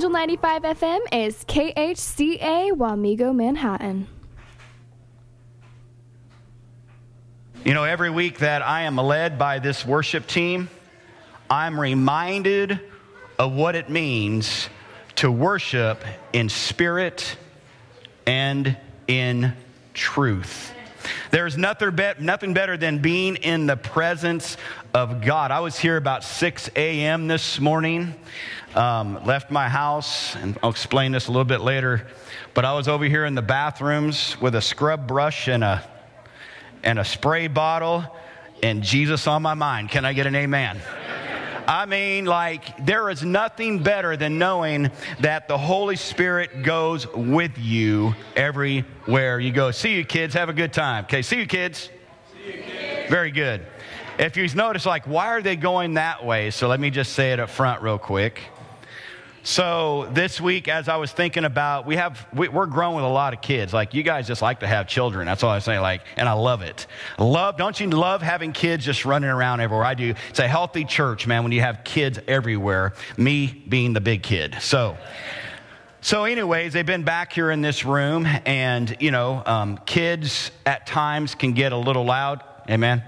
Angel 95 FM is KHCA Wamego, Manhattan. You know, every week that I am led by this worship team, I'm reminded of what it means to worship in spirit and in truth. There's nothing better than being in the presence of God. I was here about 6 a.m. this morning, left my house, and I'll explain this a little bit later, but I was over here in the bathrooms with a scrub brush and a spray bottle and Jesus on my mind. Can I get an amen? I mean, like, there is nothing better than knowing that the Holy Spirit goes with you everywhere you go. See you, kids. Have a good time. Okay, see you, kids. See you, kids. Very good. If you notice, like, why are they going that way? So let me just say it up front real quick. So this week, as I was thinking about, we're growing with a lot of kids. Like, you guys just like to have children. That's all I say. Like, and I love it. Don't you love having kids just running around everywhere? I do. It's a healthy church, man, when you have kids everywhere. Me being the big kid. So anyways, they've been back here in this room, and kids at times can get a little loud. Amen.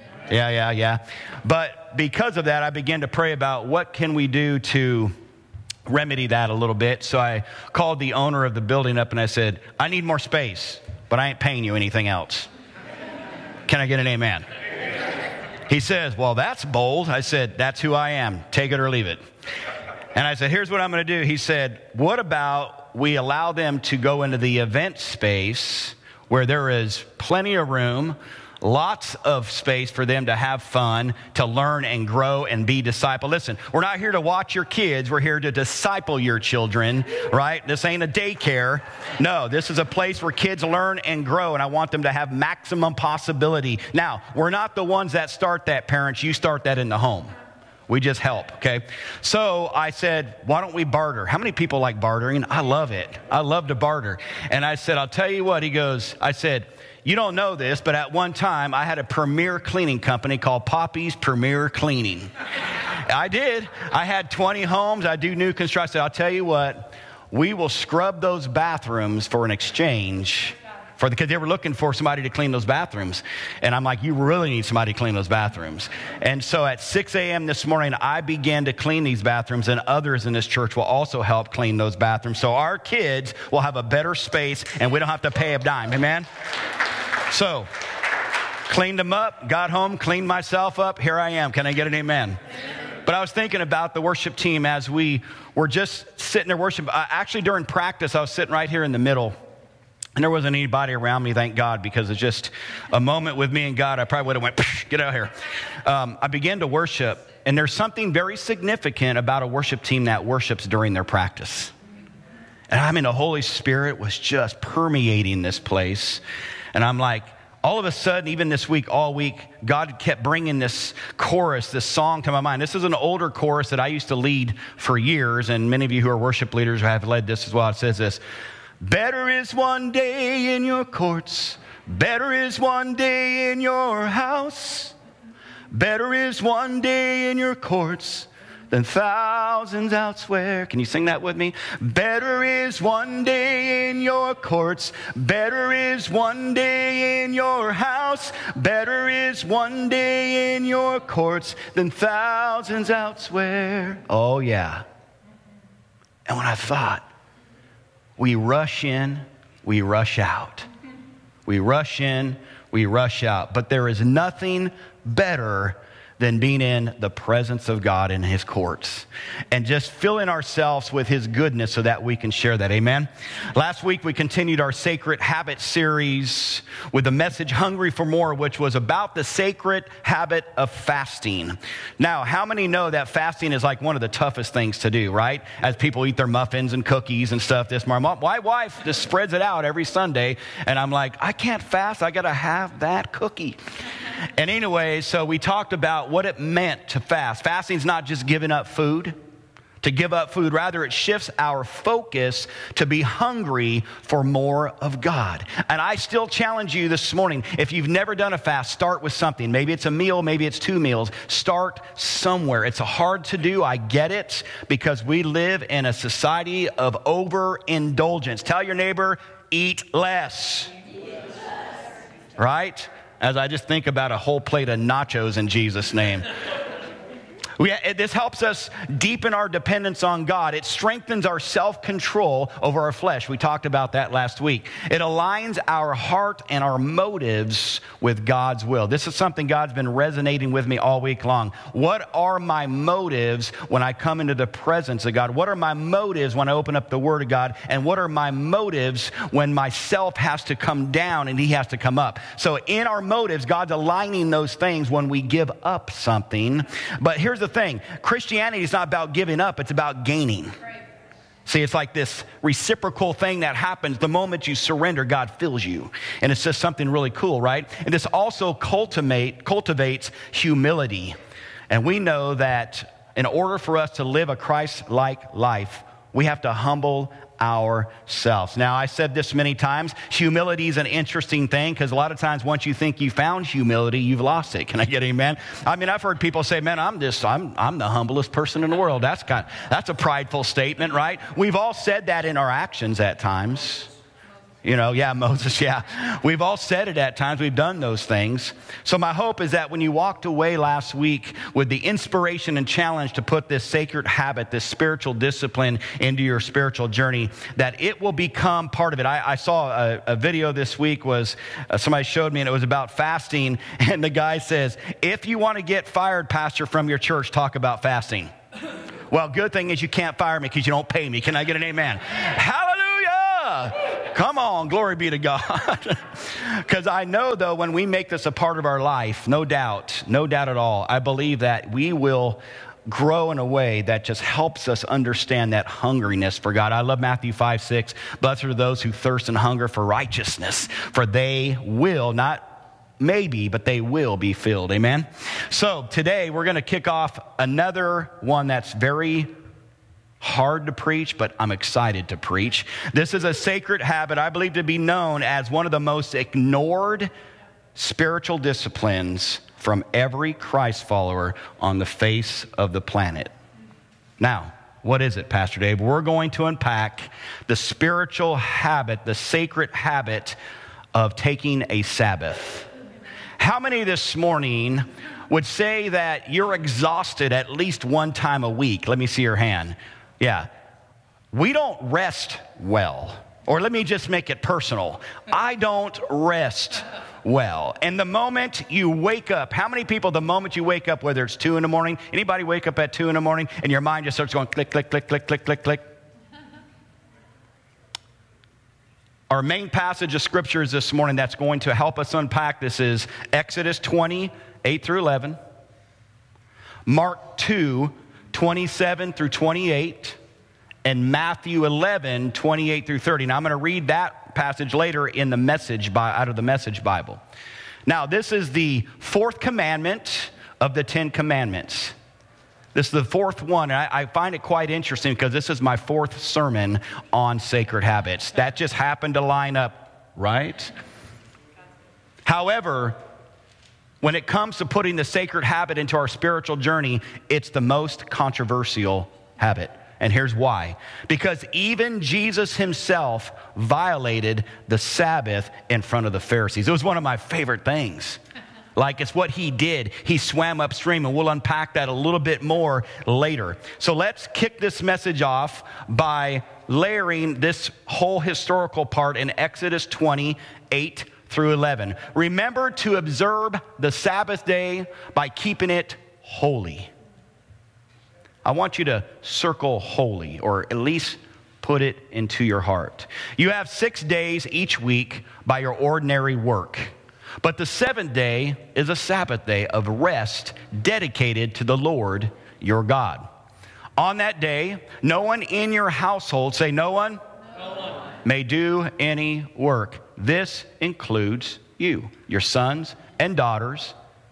Yeah. But because of that, I began to pray about what can we do to remedy that a little bit. So I called the owner of the building up and I said, I need more space, but I ain't paying you anything else. Can I get an amen? He says, well, that's bold. I said, that's who I am. Take it or leave it. And I said, here's what I'm going to do. He said, what about we allow them to go into the event space where there is plenty of room, lots of space for them to have fun, to learn and grow and be discipled. Listen, we're not here to watch your kids. We're here to disciple your children, right? This ain't a daycare. No, this is a place where kids learn and grow, and I want them to have maximum possibility. Now, we're not the ones that start that, parents. You start that in the home. We just help, okay? So I said, why don't we barter? How many people like bartering? I love it. I love to barter. And I said, I'll tell you what. I said, you don't know this, but at one time, I had a premier cleaning company called Poppy's Premier Cleaning. I did. I had 20 homes. I do new construction. I'll tell you what, we will scrub those bathrooms for an exchange because they were looking for somebody to clean those bathrooms. And I'm like, you really need somebody to clean those bathrooms. And so at 6 a.m. this morning, I began to clean these bathrooms, and others in this church will also help clean those bathrooms. So our kids will have a better space, and we don't have to pay a dime. Amen? So, cleaned them up, got home, cleaned myself up. Here I am. Can I get an amen? But I was thinking about the worship team as we were just sitting there worshiping. Actually, during practice, I was sitting right here in the middle. And there wasn't anybody around me, thank God, because it's just a moment with me and God. I probably would have went, get out of here. I began to worship, and there's something very significant about a worship team that worships during their practice. And I mean, the Holy Spirit was just permeating this place. And I'm like, all of a sudden, even this week, all week, God kept bringing this chorus, this song to my mind. This is an older chorus that I used to lead for years, and many of you who are worship leaders have led this as well. It says this: better is one day in your courts, better is one day in your house, better is one day in your courts than thousands elsewhere. Can you sing that with me? Better is one day in your courts, better is one day in your house, better is one day in your courts than thousands elsewhere. Oh yeah. And when I thought, we rush in, we rush out. We rush in, we rush out. But there is nothing better than being in the presence of God in His courts and just filling ourselves with His goodness so that we can share that. Amen. Last week we continued our Sacred Habit series with the message Hungry for More, which was about the sacred habit of fasting. Now, how many know that fasting is like one of the toughest things to do, right? As people eat their muffins and cookies and stuff this morning. My wife just spreads it out every Sunday, and I'm like, I can't fast. I got to have that cookie. And anyway, so we talked about what it meant to fast. Fasting's not just giving up food. to give up food. Rather, it shifts our focus to be hungry for more of God. And I still challenge you this morning, if you've never done a fast, start with something. Maybe it's a meal, maybe it's 2 meals. Start somewhere. It's hard to do, I get it, because we live in a society of overindulgence. Tell your neighbor, eat less. Right? As I just think about a whole plate of nachos in Jesus' name. This helps us deepen our dependence on God. It strengthens our self-control over our flesh. We talked about that last week. It aligns our heart and our motives with God's will. This is something God's been resonating with me all week long. What are my motives when I come into the presence of God? What are my motives when I open up the Word of God? And what are my motives when myself has to come down and He has to come up? So in our motives, God's aligning those things when we give up something. But here's the thing. Christianity is not about giving up. It's about gaining. Right. See, it's like this reciprocal thing that happens the moment you surrender. God fills you. And it's just something really cool, right? And this also cultivates humility. And we know that in order for us to live a Christ-like life, we have to humble ourselves. Now, I said this many times, humility is an interesting thing because a lot of times once you think you found humility, you've lost it. Can I get amen? I mean, I've heard people say, man, I'm the humblest person in the world. That's a prideful statement, right? We've all said that in our actions at times. You know, yeah, Moses, yeah. We've all said it at times. We've done those things. So my hope is that when you walked away last week with the inspiration and challenge to put this sacred habit, this spiritual discipline into your spiritual journey, that it will become part of it. I saw a video this week was somebody showed me, and it was about fasting. And the guy says, if you want to get fired, pastor, from your church, talk about fasting. Well, good thing is you can't fire me because you don't pay me. Can I get an amen? Hallelujah! Come on, glory be to God. Because I know, though, when we make this a part of our life, no doubt at all, I believe that we will grow in a way that just helps us understand that hungriness for God. I love Matthew 5:6. Blessed are those who thirst and hunger for righteousness, for they will, not maybe, but they will be filled. Amen? So today we're going to kick off another one that's very hard to preach, but I'm excited to preach. This is a sacred habit I believe to be known as one of the most ignored spiritual disciplines from every Christ follower on the face of the planet. Now, what is it, Pastor Dave? We're going to unpack the spiritual habit, the sacred habit of taking a Sabbath. How many this morning would say that you're exhausted at least one time a week? Let me see your hand. Yeah, we don't rest well. Or let me just make it personal. I don't rest well. And the moment you wake up, how many people, the moment you wake up, whether it's 2 in the morning, anybody wake up at 2 in the morning and your mind just starts going click, click, click, click, click, click, click? Our main passage of scriptures this morning that's going to help us unpack this is Exodus 20, 8 through 11, Mark 2, 27 through 28, and Matthew 11, 28 through 30. Now, I'm going to read that passage later in the out of the Message Bible. Now, this is the fourth commandment of the 10 commandments. This is the fourth one, and I find it quite interesting because this is my fourth sermon on sacred habits. That just happened to line up, right? However, when it comes to putting the sacred habit into our spiritual journey, it's the most controversial habit. And here's why. Because even Jesus himself violated the Sabbath in front of the Pharisees. It was one of my favorite things. Like, it's what he did. He swam upstream, and we'll unpack that a little bit more later. So let's kick this message off by layering this whole historical part in Exodus 28 through 11. Remember to observe the Sabbath day by keeping it holy. I want you to circle holy, or at least put it into your heart. You have 6 days each week by your ordinary work. But the seventh day is a Sabbath day of rest dedicated to the Lord your God. On that day, no one in your household, say no one, may do any work. This includes you, your sons and daughters,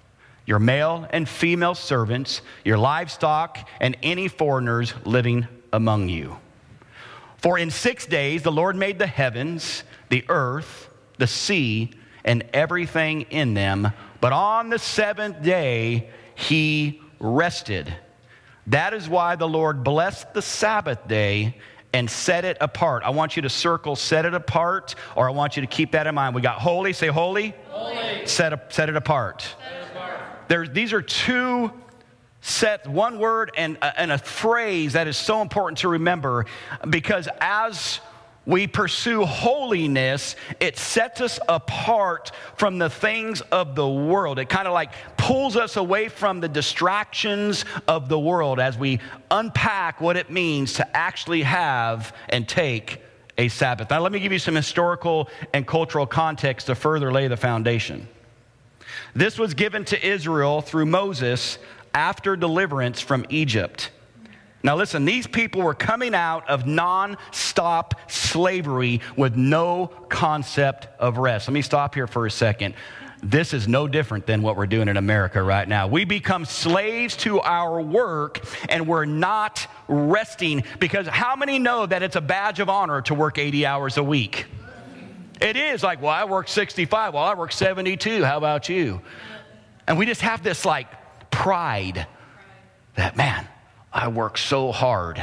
your male and female servants, your livestock, and any foreigners living among you. For in 6 days the Lord made the heavens, the earth, the sea, and everything in them. But on the seventh day he rested. That is why the Lord blessed the Sabbath day and set it apart. I want you to circle set it apart, or I want you to keep that in mind. We got holy, say holy. Holy. Set it apart. Set it apart. These are two sets, one word and a phrase that is so important to remember, because as we pursue holiness, it sets us apart from the things of the world. It kind of like pulls us away from the distractions of the world as we unpack what it means to actually have and take a Sabbath. Now, let me give you some historical and cultural context to further lay the foundation. This was given to Israel through Moses after deliverance from Egypt. Now listen, these people were coming out of non-stop slavery with no concept of rest. Let me stop here for a second. This is no different than what we're doing in America right now. We become slaves to our work, and we're not resting, because how many know that it's a badge of honor to work 80 hours a week? It is like, well, I work 65. Well, I work 72. How about you? And we just have this like pride that, man, I work so hard.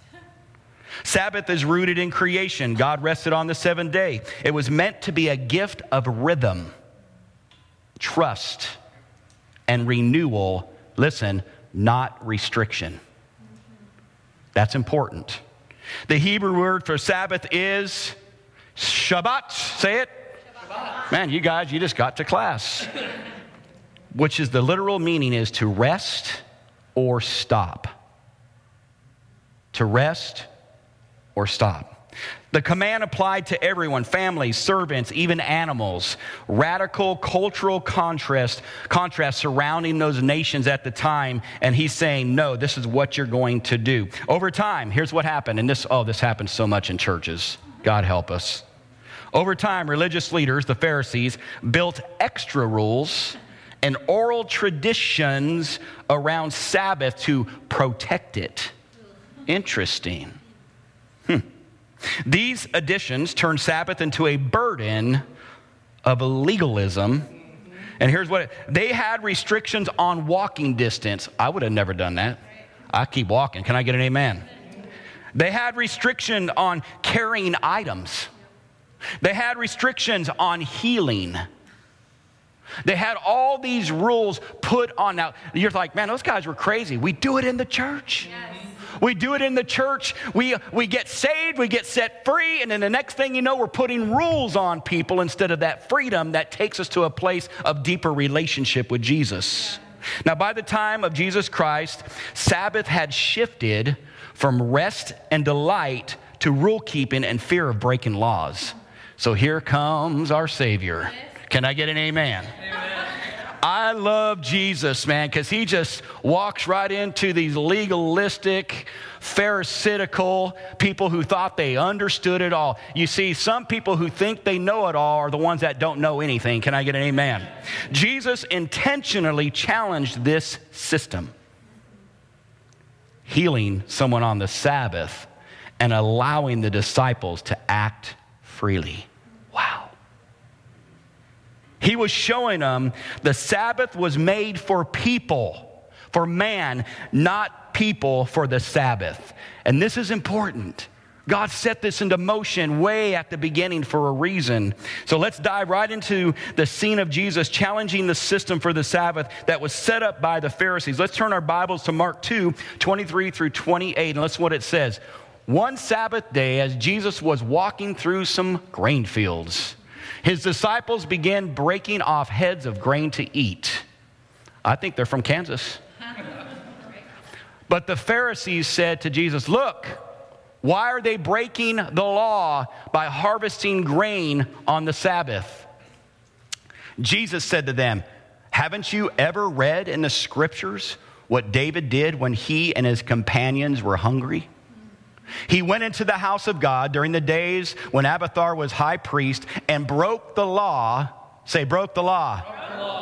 Sabbath is rooted in creation. God rested on the seventh day. It was meant to be a gift of rhythm, trust, and renewal. Listen, not restriction. That's important. The Hebrew word for Sabbath is Shabbat. Say it. Shabbat. Man, you guys, you just got to class. Which is the literal meaning is to rest or stop. To rest or stop. The command applied to everyone, families, servants, even animals. Radical cultural contrast surrounding those nations at the time. And he's saying, no, this is what you're going to do. Over time, here's what happened. And this happens so much in churches. God help us. Over time, religious leaders, the Pharisees, built extra rules and oral traditions around Sabbath to protect it. Interesting. These additions turned Sabbath into a burden of legalism. And here's what they had: restrictions on walking distance. I would have never done that. I keep walking. Can I get an amen? They had restriction on carrying items. They had restrictions on healing. They had all these rules put on. Now, you're like, man, those guys were crazy. We do it in the church. Yes. We do it in the church. We get saved, we get set free, and then the next thing you know, we're putting rules on people instead of that freedom that takes us to a place of deeper relationship with Jesus. Now, by the time of Jesus Christ, Sabbath had shifted from rest and delight to rule keeping and fear of breaking laws. So here comes our Savior. Can I get an amen? Amen. I love Jesus, man, because he just walks right into these legalistic, pharisaical people who thought they understood it all. You see, some people who think they know it all are the ones that don't know anything. Can I get an amen? Jesus intentionally challenged this system, healing someone on the Sabbath and allowing the disciples to act freely. Wow. He was showing them the Sabbath was made for people, for man, not people for the Sabbath. And this is important. God set this into motion way at the beginning for a reason. So let's dive right into the scene of Jesus challenging the system for the Sabbath that was set up by the Pharisees. Let's turn our Bibles to Mark 2, 23 through 28, and listen what it says. One Sabbath day, as Jesus was walking through some grain fields, his disciples began breaking off heads of grain to eat. I think they're from Kansas. But the Pharisees said to Jesus, look, why are they breaking the law by harvesting grain on the Sabbath? Jesus said to them, haven't you ever read in the scriptures what David did when he and his companions were hungry? He went into the house of God during the days when Abiathar was high priest and broke the law. Say, broke the law.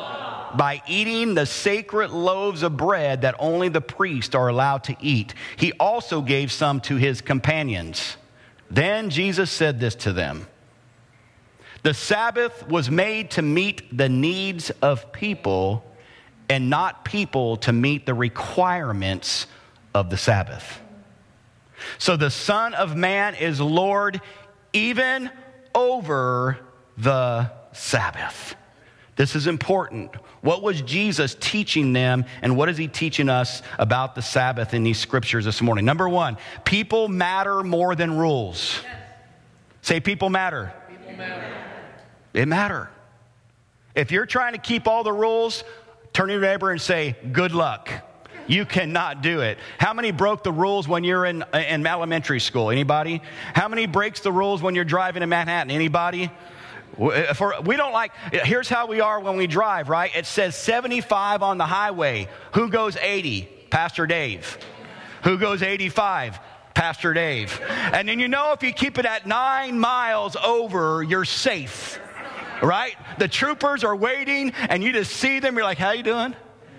by eating the sacred loaves of bread that only the priests are allowed to eat. He also gave some to his companions. Then Jesus said this to them: the Sabbath was made to meet the needs of people, and not people to meet the requirements of the Sabbath. So the Son of Man is Lord even over the Sabbath. This is important. What was Jesus teaching them, and what is he teaching us about the Sabbath in these scriptures this morning? Number one, people matter more than rules. Yes. Say, people matter. People matter. They matter. If you're trying to keep all the rules, turn to your neighbor and say, good luck. You cannot do it. How many broke the rules when you're in elementary school? Anybody? How many breaks the rules when you're driving in Manhattan? Anybody? We don't like, here's how we are when we drive, right? It says 75 on the highway. Who goes 80? Pastor Dave. Who goes 85? Pastor Dave. And then you know if you keep it at 9 miles over, you're safe, right? The troopers are waiting and you just see them. You're like, how you doing?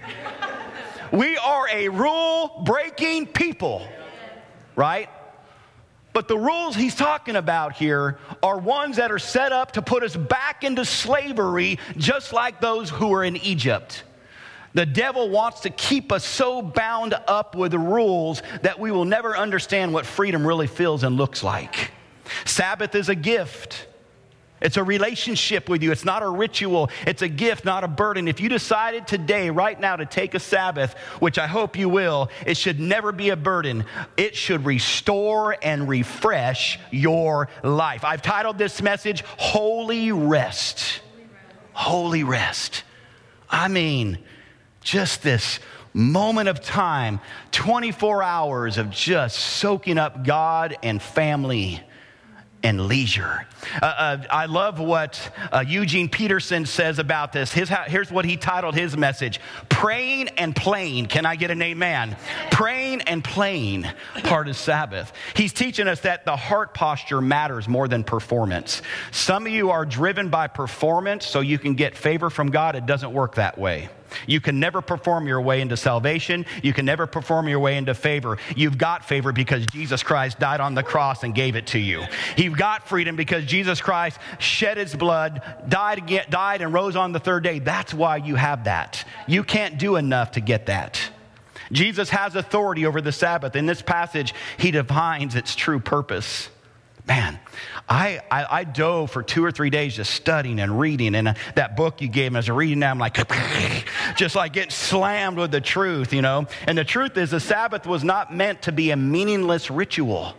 We are a rule-breaking people, right? But the rules he's talking about here are ones that are set up to put us back into slavery, just like those who were in Egypt. The devil wants to keep us so bound up with the rules that we will never understand what freedom really feels and looks like. Sabbath is a gift. It's a relationship with you. It's not a ritual. It's a gift, not a burden. If you decided today, right now, to take a Sabbath, which I hope you will, it should never be a burden. It should restore and refresh your life. I've titled this message, Holy Rest. Holy Rest. I mean, just this moment of time, 24 hours of just soaking up God and family and leisure. I love what Eugene Peterson says about this. Here's what he titled his message: Praying and Playing. Can I get an amen? Praying and playing, part of Sabbath. He's teaching us that the heart posture matters more than performance. Some of you are driven by performance so you can get favor from God. It doesn't work that way. You can never perform your way into salvation. You can never perform your way into favor. You've got favor because Jesus Christ died on the cross and gave it to you. You've got freedom because Jesus Christ shed his blood, died and rose on the third day. That's why you have that. You can't do enough to get that. Jesus has authority over the Sabbath. In this passage, he defines its true purpose. Man, I dove for 2 or 3 days just studying and reading, and that book you gave me as a reading now, I'm like, just like getting slammed with the truth, you know. And the truth is the Sabbath was not meant to be a meaningless ritual.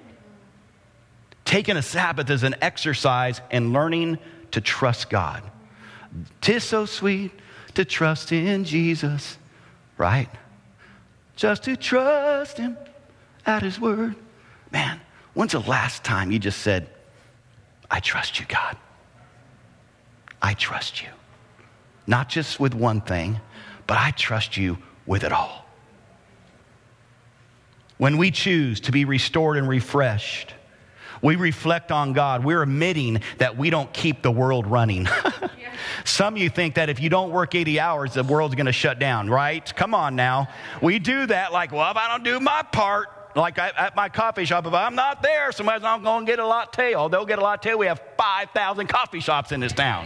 Taking a Sabbath is an exercise in learning to trust God. 'Tis so sweet to trust in Jesus, right? Just to trust him at his word. Man, when's the last time you just said, I trust you, God? I trust you. Not just with one thing, but I trust you with it all. When we choose to be restored and refreshed, we reflect on God. We're admitting that we don't keep the world running. Some of you think that if you don't work 80 hours, the world's going to shut down, right? Come on now. We do that like, well, if I don't do my part, like at my coffee shop, if I'm not there, somebody's not going to get a latte. Oh, they'll get a latte. We have 5,000 coffee shops in this town.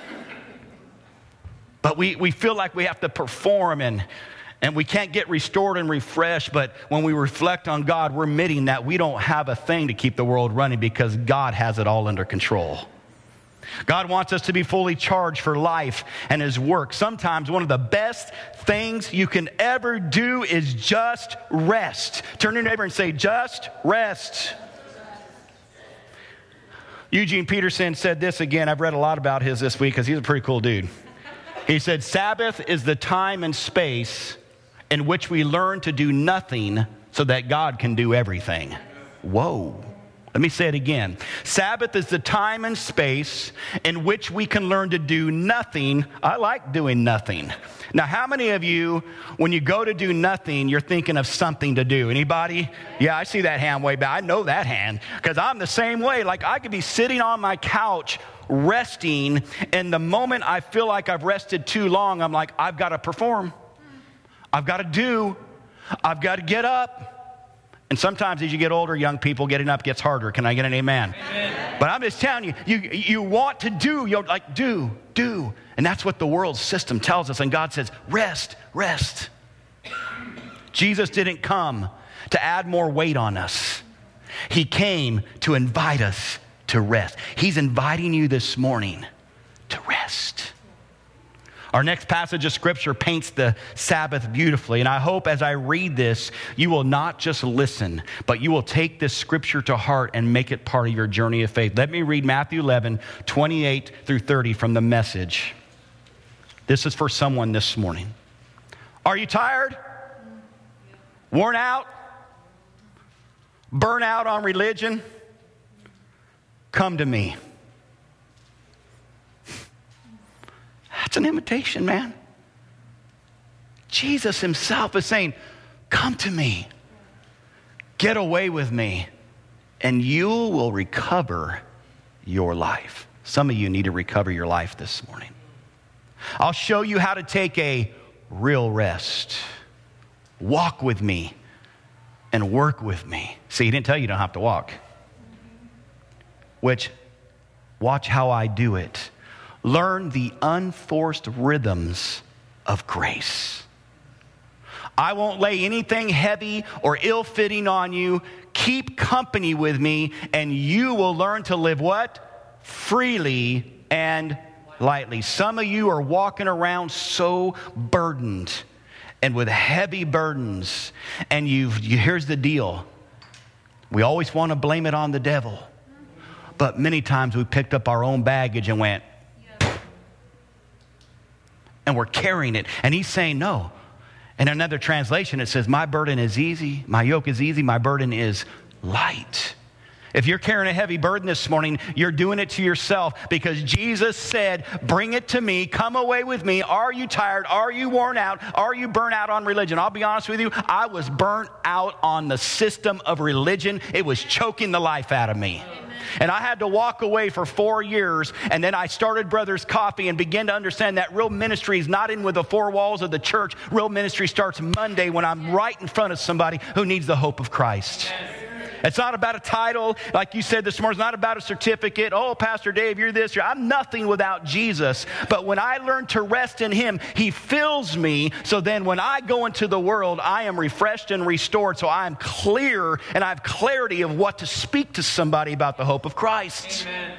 But we feel like we have to perform and we can't get restored and refreshed. But when we reflect on God, we're admitting that we don't have a thing to keep the world running because God has it all under control. God wants us to be fully charged for life and his work. Sometimes one of the best things you can ever do is just rest. Turn to your neighbor and say, just rest. Eugene Peterson said this again. I've read a lot about his this week because he's a pretty cool dude. He said, Sabbath is the time and space in which we learn to do nothing so that God can do everything. Whoa. Let me say it again. Sabbath is the time and space in which we can learn to do nothing. I like doing nothing. Now, how many of you, when you go to do nothing, you're thinking of something to do? Anybody? Yeah, I see that hand way back. I know that hand because I'm the same way. Like I could be sitting on my couch resting, and the moment I feel like I've rested too long, I'm like, I've got to perform. I've got to do. I've got to get up. And sometimes as you get older, young people, getting up gets harder. Can I get an amen? Amen. But I'm just telling you, you want to do. You're like, do. And that's what the world system tells us. And God says, rest. Jesus didn't come to add more weight on us. He came to invite us to rest. He's inviting you this morning to rest. Our next passage of Scripture paints the Sabbath beautifully, and I hope as I read this, you will not just listen, but you will take this Scripture to heart and make it part of your journey of faith. Let me read Matthew 11, 28 through 30 from the Message. This is for someone this morning. Are you tired? Worn out? Burnt out on religion? Come to me. That's an invitation, man. Jesus himself is saying, come to me. Get away with me, and you will recover your life. Some of you need to recover your life this morning. I'll show you how to take a real rest. Walk with me and work with me. See, he didn't tell you don't have to walk. Which, watch how I do it. Learn the unforced rhythms of grace. I won't lay anything heavy or ill-fitting on you. Keep company with me, and you will learn to live what? Freely and lightly. Some of you are walking around so burdened and with heavy burdens, and here's the deal. We always want to blame it on the devil, but many times we picked up our own baggage and went, and we're carrying it. And he's saying no. In another translation, it says, my burden is easy, my yoke is easy, my burden is light. If you're carrying a heavy burden this morning, you're doing it to yourself, because Jesus said, bring it to me, come away with me. Are you tired? Are you worn out? Are you burnt out on religion? I'll be honest with you, I was burnt out on the system of religion. It was choking the life out of me. And I had to walk away for 4 years, and then I started Brothers Coffee and began to understand that real ministry is not in with the four walls of the church. Real ministry starts Monday when I'm right in front of somebody who needs the hope of Christ. It's not about a title, like you said this morning. It's not about a certificate. Oh, Pastor Dave, you're this. I'm nothing without Jesus. But when I learn to rest in him, he fills me. So then when I go into the world, I am refreshed and restored. So I am clear, and I have clarity of what to speak to somebody about the hope of Christ. Amen.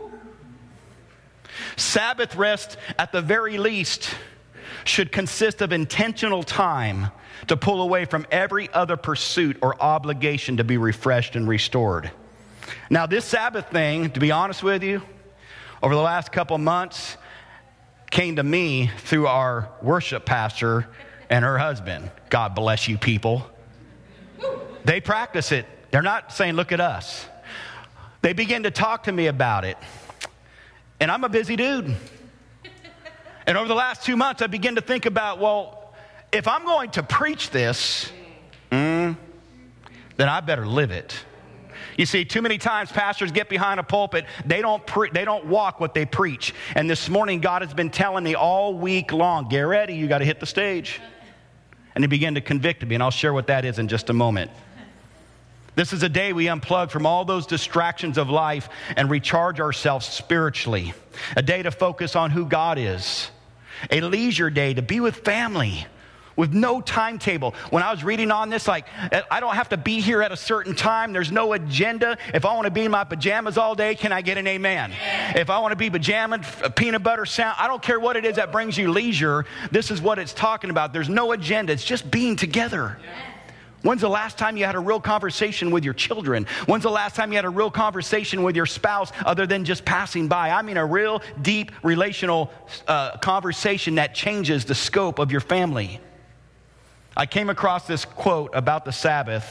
Sabbath rest, at the very least, should consist of intentional time to pull away from every other pursuit or obligation to be refreshed and restored. Now, this Sabbath thing, to be honest with you, over the last couple months, came to me through our worship pastor and her husband. God bless you, people. They practice it. They're not saying, look at us. They begin to talk to me about it. And I'm a busy dude. And over the last 2 months, I began to think about, well, if I'm going to preach this, then I better live it. You see, too many times pastors get behind a pulpit. They don't walk what they preach. And this morning, God has been telling me all week long, get ready, you got to hit the stage. And he began to convict me, and I'll share what that is in just a moment. This is a day we unplug from all those distractions of life and recharge ourselves spiritually. A day to focus on who God is. A leisure day to be with family with no timetable. When I was reading on this, like, I don't have to be here at a certain time. There's no agenda. If I want to be in my pajamas all day, can I get an amen? Yeah. If I want to be pajamaed, peanut butter sound, I don't care what it is that brings you leisure. This is what it's talking about. There's no agenda. It's just being together. Yeah. When's the last time you had a real conversation with your children? When's the last time you had a real conversation with your spouse other than just passing by? I mean a real deep relational conversation that changes the scope of your family. I came across this quote about the Sabbath,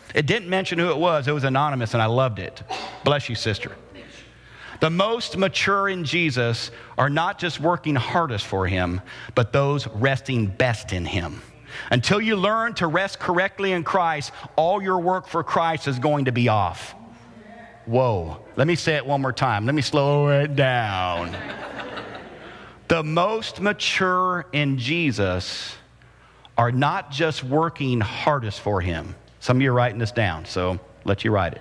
It didn't mention who it was. It was anonymous, and I loved it. Bless you, sister. The most mature in Jesus are not just working hardest for him, but those resting best in him. Until you learn to rest correctly in Christ, all your work for Christ is going to be off. Whoa. Let me say it one more time. Let me slow it down. The most mature in Jesus are not just working hardest for him. Some of you are writing this down, so let you write it.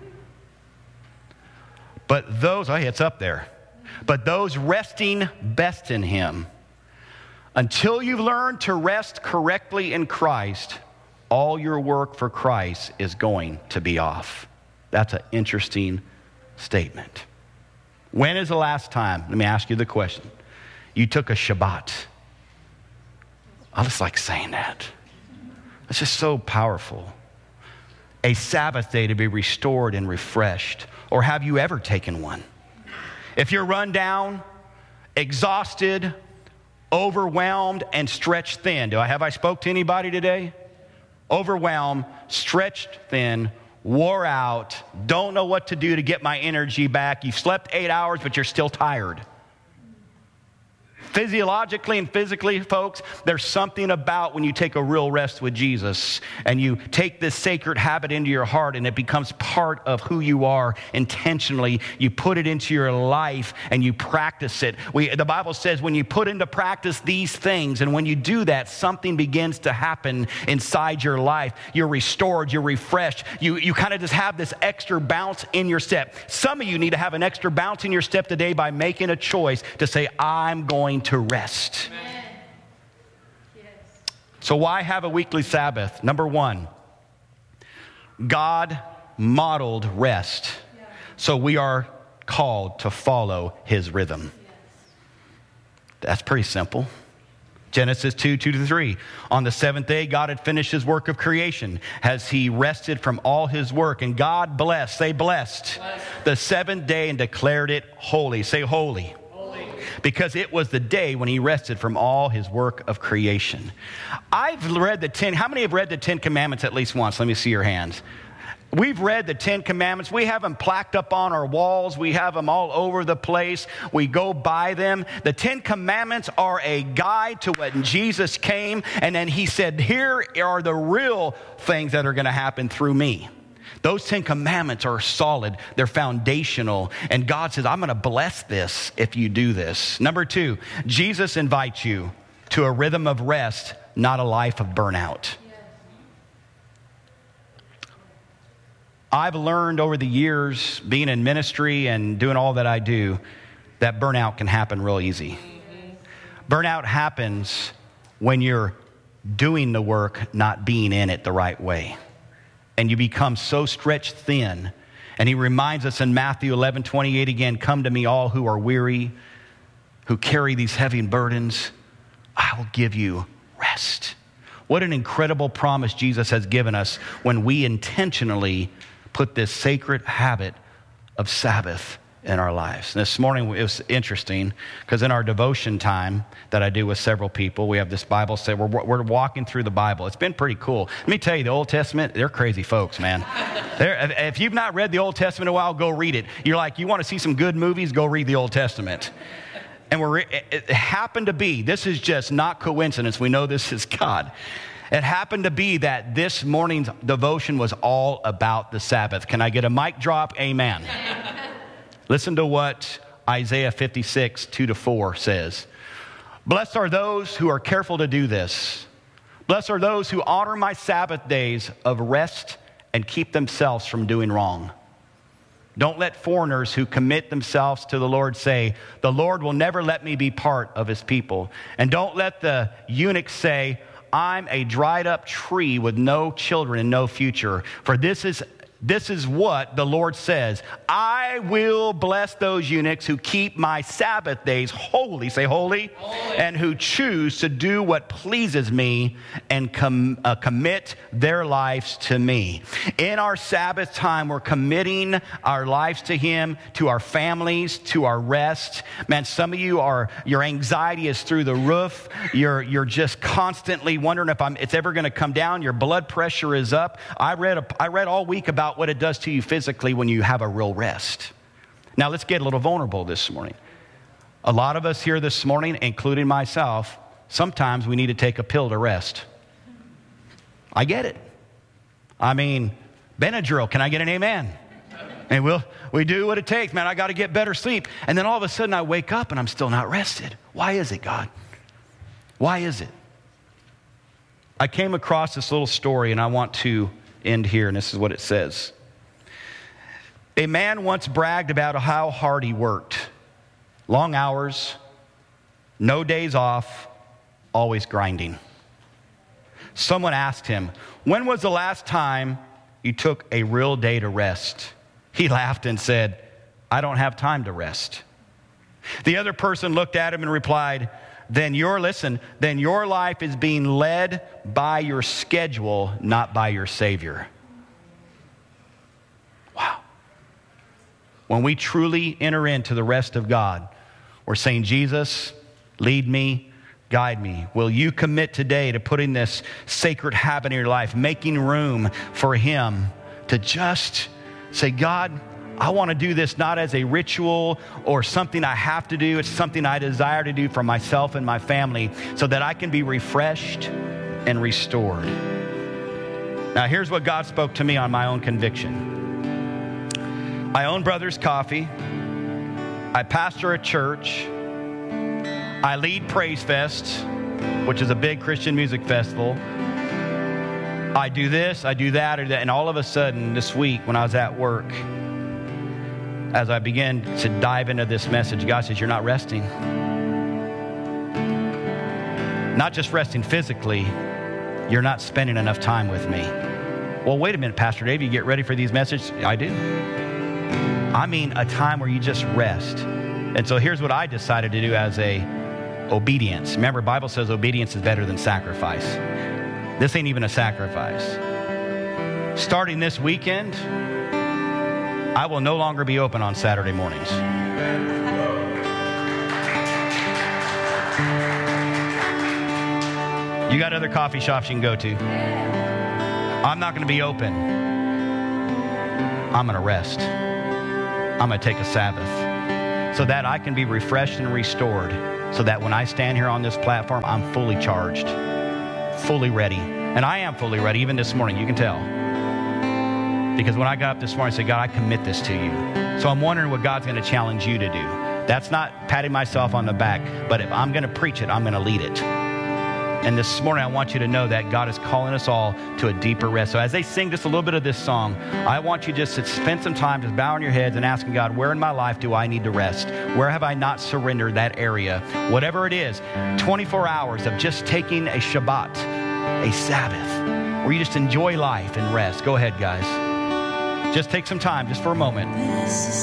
But those, oh, it's up there. But those resting best in him. Until you've learned to rest correctly in Christ, all your work for Christ is going to be off. That's an interesting statement. When is the last time, let me ask you the question, you took a Shabbat? I just like saying that. It's just so powerful. A Sabbath day to be restored and refreshed. Or have you ever taken one? If you're run down, exhausted, overwhelmed, and stretched thin. Have I spoke to anybody today? Overwhelmed, stretched thin, wore out, don't know what to do to get my energy back. You've slept 8 hours, but you're still tired. Physiologically and physically, folks, there's something about when you take a real rest with Jesus and you take this sacred habit into your heart and it becomes part of who you are intentionally. You put it into your life and you practice it. The Bible says when you put into practice these things and when you do that, something begins to happen inside your life. You're restored, you're refreshed. You kind of just have this extra bounce in your step. Some of you need to have an extra bounce in your step today by making a choice to say, I'm going to rest. Yes. So why have a weekly Sabbath? Number one, God modeled rest. Yeah. So we are called to follow his rhythm. Yes. That's pretty simple. Genesis 2:2-3. On the seventh day, God had finished his work of creation as he rested from all his work. And God blessed, say blessed, the seventh day and declared it holy. Say holy. Because it was the day when he rested from all his work of creation. I've read how many have read the 10 Commandments at least once? Let me see your hands. We've read the 10 Commandments. We have them plaqued up on our walls. We have them all over the place. We go by them. The 10 Commandments are a guide to when Jesus came. And then he said, here are the real things that are going to happen through me. Those 10 Commandments are solid. They're foundational. And God says, I'm going to bless this if you do this. Number two, Jesus invites you to a rhythm of rest, not a life of burnout. I've learned over the years, being in ministry and doing all that I do, that burnout can happen real easy. Burnout happens when you're doing the work, not being in it the right way. And you become so stretched thin. And he reminds us in Matthew 11:28 again, come to me all who are weary, who carry these heavy burdens. I will give you rest. What an incredible promise Jesus has given us when we intentionally put this sacred habit of Sabbath in our lives. And this morning it was interesting because in our devotion time that I do with several people, we have this Bible study. We're walking through the Bible. It's been pretty cool. Let me tell you, the Old Testament, they're crazy folks, man. If you've not read the Old Testament in a while, go read it. You're like, you want to see some good movies? Go read the Old Testament. And it happened to be, this is just not coincidence. We know this is God. It happened to be that this morning's devotion was all about the Sabbath. Can I get a mic drop? Amen. Listen to what Isaiah 56:2-4 says. Blessed are those who are careful to do this. Blessed are those who honor my Sabbath days of rest and keep themselves from doing wrong. Don't let foreigners who commit themselves to the Lord say, the Lord will never let me be part of his people. And don't let the eunuch say, I'm a dried up tree with no children and no future. For this is This is what the Lord says. I will bless those eunuchs who keep my Sabbath days holy. Say holy. Holy. And who choose to do what pleases me and commit their lives to me. In our Sabbath time, we're committing our lives to Him, to our families, to our rest. Man, some of you your anxiety is through the roof. You're just constantly wondering if it's ever going to come down. Your blood pressure is up. I read all week about what it does to you physically when you have a real rest. Now let's get a little vulnerable this morning. A lot of us here this morning, including myself, sometimes we need to take a pill to rest. I get it. I mean, Benadryl, can I get an amen? And we do what it takes, man. I got to get better sleep. And then all of a sudden I wake up and I'm still not rested. Why is it, God? Why is it? I came across this little story and I want to end here, and this is what it says. A man once bragged about how hard he worked. Long hours, no days off, always grinding. Someone asked him, when was the last time you took a real day to rest? He laughed and said, I don't have time to rest. The other person looked at him and replied, then your life is being led by your schedule, not by your Savior. Wow. When we truly enter into the rest of God, we're saying, Jesus, lead me, guide me. Will you commit today to putting this sacred habit in your life, making room for Him to just say, God, I want to do this not as a ritual or something I have to do. It's something I desire to do for myself and my family so that I can be refreshed and restored. Now, here's what God spoke to me on my own conviction. I own Brothers Coffee. I pastor a church. I lead Praise Fest, which is a big Christian music festival. I do this, I do that, or that. And all of a sudden this week when I was at work, as I began to dive into this message, God says, you're not resting. Not just resting physically, you're not spending enough time with me. Well, wait a minute, Pastor Dave, you get ready for these messages? I do. I mean a time where you just rest. And so here's what I decided to do as a obedience. Remember, the Bible says obedience is better than sacrifice. This ain't even a sacrifice. Starting this weekend, I will no longer be open on Saturday mornings. You got other coffee shops you can go to. I'm not going to be open. I'm going to rest. I'm going to take a Sabbath so that I can be refreshed and restored, so that when I stand here on this platform, I'm fully charged, fully ready. And I am fully ready, even this morning. You can tell. Because when I got up this morning, I said, God, I commit this to you. So I'm wondering what God's going to challenge you to do. That's not patting myself on the back, but if I'm going to preach it, I'm going to lead it. And this morning, I want you to know that God is calling us all to a deeper rest. So as they sing just a little bit of this song, I want you just to spend some time just bowing your heads and asking God, where in my life do I need to rest? Where have I not surrendered that area? Whatever it is, 24 hours of just taking a Shabbat, a Sabbath, where you just enjoy life and rest. Go ahead, guys. Just take some time, just for a moment.